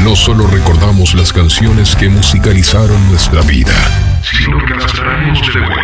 No solo recordamos las canciones que musicalizaron nuestra vida, sino que las traemos de vuelta